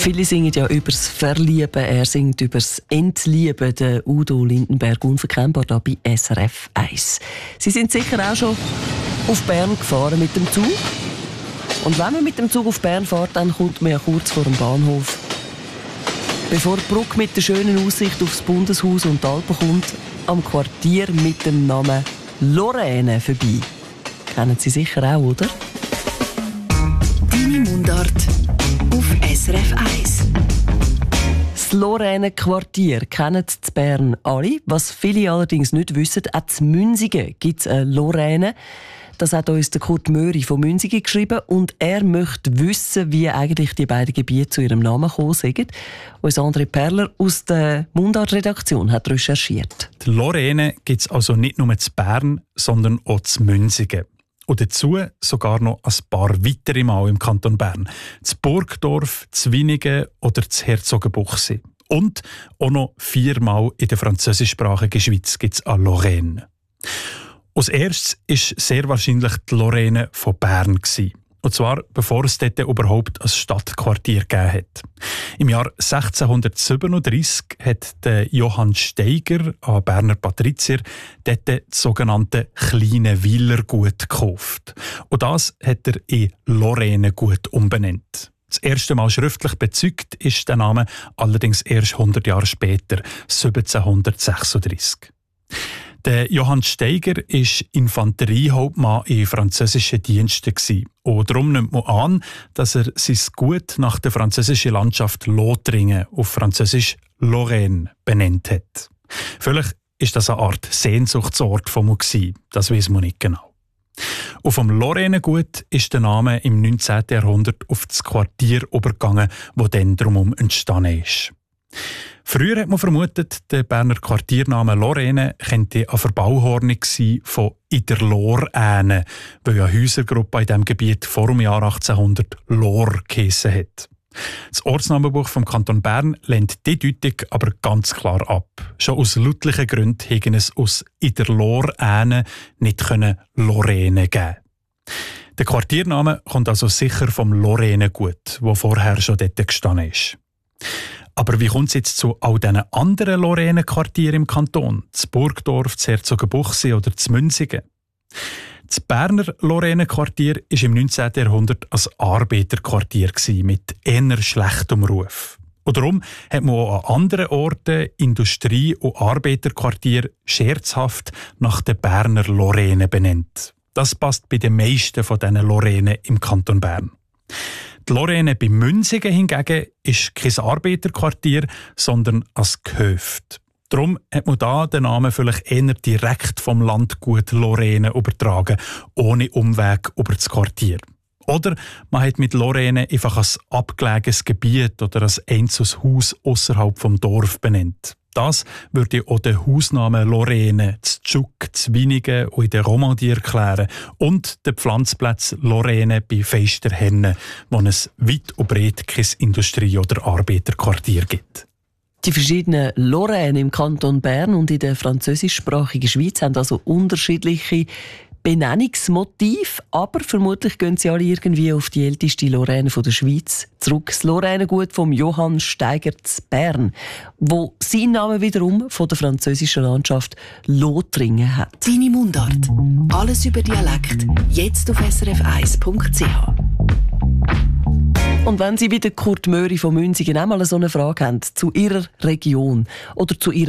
Viele singen ja über das Verlieben, er singt über das Entlieben. Der Udo Lindenberg, unverkennbar da bei SRF 1. Sie sind sicher auch schon auf Bern gefahren mit dem Zug. Und wenn man mit dem Zug auf Bern fährt, dann kommt man ja kurz vor dem Bahnhof. Bevor die Brücke mit der schönen Aussicht aufs Bundeshaus und die Alpen kommt, am Quartier mit dem Namen Lorraine vorbei. Kennen Sie sicher auch, oder? Deine Mundart auf SRF 1. Das Lorraine-Quartier kennen in Bern alle. Was viele allerdings nicht wissen, auch in Münsingen gibt es eine Lorraine. Das hat uns der Kurt Möri von Münsingen geschrieben und er möchte wissen, wie eigentlich die beiden Gebiete zu ihrem Namen gekommen sind. Unser André Perler aus der Mundart-Redaktion hat recherchiert. Die Lorraine gibt es also nicht nur in Bern, sondern auch in Münsingen. Und dazu sogar noch ein paar weitere Mal im Kanton Bern. Das Burgdorf, Zwinigen oder das Herzogenbuchsee. Und auch noch 4 Mal in der französischsprachigen Schweiz gibt es eine Lorraine. Als erstes war sehr wahrscheinlich die Lorraine von Bern. Und zwar bevor es dort überhaupt ein Stadtquartier gegeben hat. Im Jahr 1637 hat der Johann Steiger, ein Berner Patrizier, dort das sogenannte kleine Weilergut gekauft. Und das hat er in Lorrainegut umbenannt. Das erste Mal schriftlich bezeugt ist der Name allerdings erst 100 Jahre später, 1736. Der Johann Steiger war Infanteriehauptmann in französischen Diensten. Und darum nimmt man an, dass er sein Gut nach der französischen Landschaft Lothringen, auf Französisch Lorraine, benannt hat. Vielleicht war das eine Art Sehnsuchtsort von ihm, das weiss man nicht genau. Und vom Lorrainegut ist der Name im 19. Jahrhundert auf das Quartier übergegangen, das dann drumherum entstanden ist. Früher hat man vermutet, der Berner Quartiername Lorraine könnte eine Verbauhornung sein von «in der Lorraine», weil eine Häusergruppe in diesem Gebiet vor dem Jahr 1800 Lor geheissen hat. Das Ortsnamenbuch vom Kanton Bern lehnt die Deutung aber ganz klar ab. Schon aus lautlichen Gründen hätten es aus «in der Lorraine» nicht Lorraine geben. Der Quartiername kommt also sicher vom Lorrainegut, wo vorher schon dort gestanden ist. Aber wie kommt es jetzt zu all diesen anderen Lorraine-Quartieren im Kanton? Das Burgdorf, das Herzogenbuchsee oder das Münsingen? Das Berner Lorraine-Quartier war im 19. Jahrhundert ein Arbeiterquartier mit eher schlechtem Ruf. Und darum hat man auch an anderen Orten Industrie- und Arbeiterquartier scherzhaft nach der Berner Lorraine benannt. Das passt bei den meisten von diesen Lorraine im Kanton Bern. Die Lorraine bei Münsingen hingegen ist kein Arbeiterquartier, sondern ein Gehöft. Darum hat man da den Namen vielleicht eher direkt vom Landgut Lorraine übertragen, ohne Umweg über das Quartier. Oder man hat mit Lorraine einfach ein abgelegenes Gebiet oder ein einzelnes Haus ausserhalb vom Dorf benannt. Das würde auch den Hausnamen Lorraine, Zschuk, Zwinigen und in der Romandie erklären und den Pflanzplatz Lorraine bei Feisterhenne, wo es weit und breit kein Industrie- oder Arbeiterquartier gibt. Die verschiedenen Lorraine im Kanton Bern und in der französischsprachigen Schweiz haben also unterschiedliche Benennungsmotive, aber vermutlich gehen sie alle irgendwie auf die älteste Lorraine der Schweiz zurück. Das Lorrainegut vom Johann Steiger zu Bern, wo seinen Namen wiederum von der französischen Landschaft Lothringen hat. Deine Mundart. Alles über Dialekt. Jetzt auf srf1.ch. Und wenn Sie wie der Kurt Möri von Münsingen auch mal so eine Frage haben zu Ihrer Region oder zu Ihrer